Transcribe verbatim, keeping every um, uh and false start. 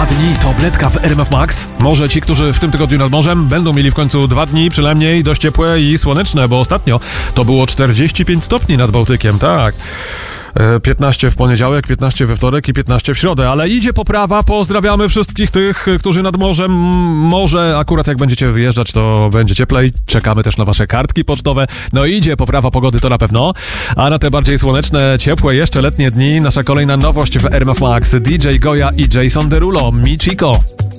dni tabletka w R M F Max. Może ci, którzy w tym tygodniu nad morzem, będą mieli w końcu dwa dni przynajmniej dość ciepłe i słoneczne, bo ostatnio to było czterdzieści pięć stopni nad Bałtykiem, tak. piętnaście w poniedziałek, piętnaście we wtorek i piętnaście w środę, ale idzie poprawa. Pozdrawiamy wszystkich tych, którzy nad morzem. Może akurat jak będziecie wyjeżdżać, to będzie cieplej. Czekamy też na wasze kartki pocztowe. No idzie poprawa pogody, to na pewno. A na te bardziej słoneczne, ciepłe, jeszcze letnie dni nasza kolejna nowość w R M F Max. D J Goja i Jason Derulo, Mi Chico.